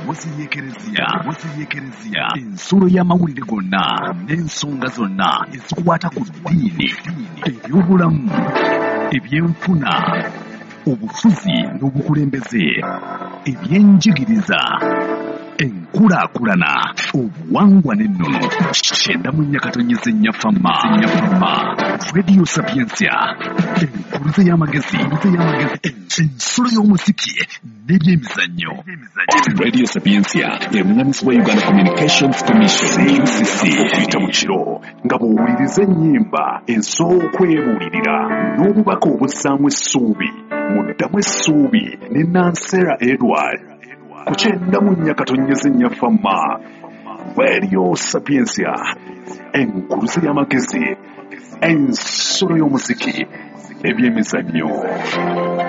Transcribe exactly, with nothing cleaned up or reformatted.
eddoboozi y'ekereziya ensolo y'amawulire gonna n'ensonga zonna ezikwata ku ddiini ebyobulamu ebyenfuna obufuzi n'obukulembeze ebyenjigiriza enkulaakulana obuwangwa n'ennono kyenda mu nnyakatonyeze nnyafama Radio Sapiensia enkuluze y'amagezi ensolo y'omuziki n'ebyemizannyo. Radio Sapiensia emunyamizibwa Uganda Communications Commission U C C okuyita mu kiro nga bw'owuliriza ennyimba ez'okwebuulirira n'obubaka obussaamu essuubi muddamu essuubi ne Nansera Edward ku kyenda mu nnyakatonyeze nnyafama Radio Sapiensia enkuluze y'amagezi ensolo y'omuziki n'ebyemizannyo.